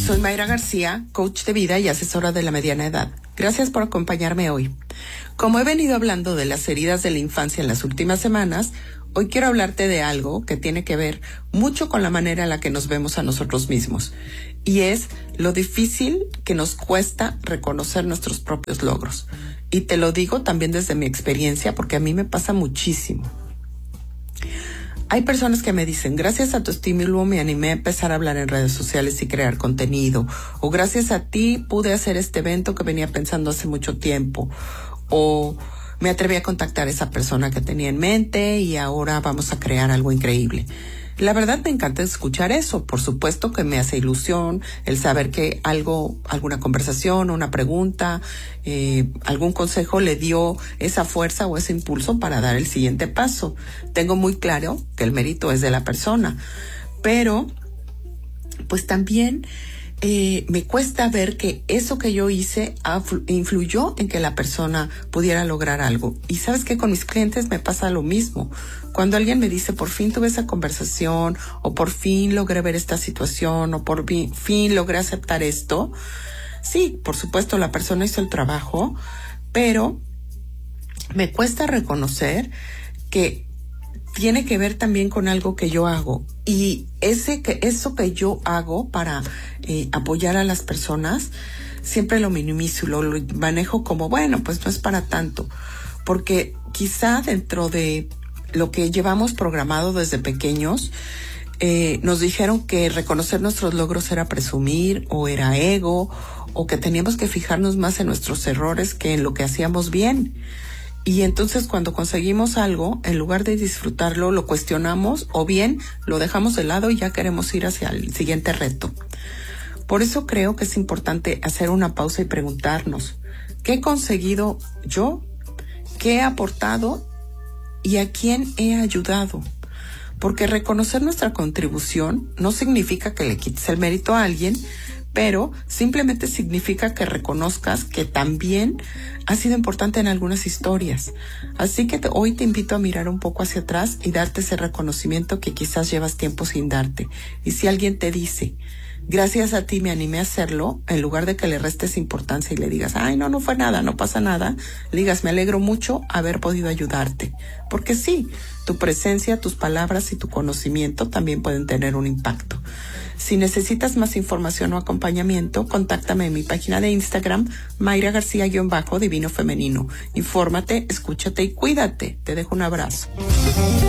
Soy Mayra García, coach de vida y asesora de la mediana edad. Gracias por acompañarme hoy. Como he venido hablando de las heridas de la infancia en las últimas semanas, hoy quiero hablarte de algo que tiene que ver mucho con la manera en la que nos vemos a nosotros mismos. Y es lo difícil que nos cuesta reconocer nuestros propios logros. Y te lo digo también desde mi experiencia, porque a mí me pasa muchísimo. Hay personas que me dicen, gracias a tu estímulo me animé a empezar a hablar en redes sociales y crear contenido. O gracias a ti pude hacer este evento que venía pensando hace mucho tiempo. O me atreví a contactar a esa persona que tenía en mente y ahora vamos a crear algo increíble. La verdad me encanta escuchar eso. Por supuesto que me hace ilusión el saber que alguna conversación, una pregunta, algún consejo le dio esa fuerza o ese impulso para dar el siguiente paso. Tengo muy claro que el mérito es de la persona, pero pues también me cuesta ver que eso que yo hice influyó en que la persona pudiera lograr algo. Y sabes que con mis clientes me pasa lo mismo. Cuando alguien me dice, por fin tuve esa conversación, o por fin logré ver esta situación, o por fin logré aceptar esto. Sí, por supuesto, la persona hizo el trabajo, pero me cuesta reconocer que tiene que ver también con algo que yo hago. Y eso que yo hago para apoyar a las personas, siempre lo minimizo, lo manejo como, bueno, pues no es para tanto. Porque quizá dentro de lo que llevamos programado desde pequeños, nos dijeron que reconocer nuestros logros era presumir o era ego, o que teníamos que fijarnos más en nuestros errores que en lo que hacíamos bien. Y entonces cuando conseguimos algo, en lugar de disfrutarlo, lo cuestionamos o bien lo dejamos de lado y ya queremos ir hacia el siguiente reto. Por eso creo que es importante hacer una pausa y preguntarnos, ¿qué he conseguido yo? ¿Qué he aportado? ¿Y a quién he ayudado? Porque reconocer nuestra contribución no significa que le quites el mérito a alguien, pero simplemente significa que reconozcas que también ha sido importante en algunas historias. Así que hoy te invito a mirar un poco hacia atrás y darte ese reconocimiento que quizás llevas tiempo sin darte. Y si alguien te dice, gracias a ti me animé a hacerlo, en lugar de que le restes importancia y le digas, ay, no fue nada, no pasa nada, le digas, me alegro mucho haber podido ayudarte. Porque sí, tu presencia, tus palabras y tu conocimiento también pueden tener un impacto. Si necesitas más información o acompañamiento, contáctame en mi página de Instagram, Mayra García-Divino Femenino. Infórmate, escúchate y cuídate. Te dejo un abrazo.